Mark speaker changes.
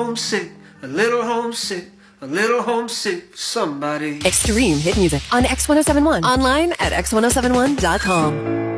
Speaker 1: homesick, a little homesick, a little homesick for somebody.
Speaker 2: Extreme hit music on X1071. Online at x1071.com.